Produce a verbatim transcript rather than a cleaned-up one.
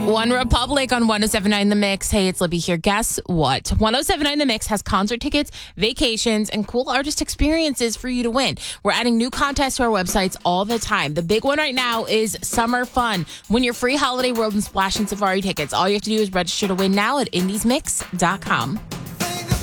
One Republic on one oh seven point nine The Mix. Hey, it's Libby here. Guess what? one oh seven point nine The Mix has concert tickets, vacations, and cool artist experiences for you to win. We're adding new contests to our websites all the time. The big one right now is Summer Fun. Win your free Holiday World and Splash and Safari tickets. All you have to do is register to win now at indies mix dot com.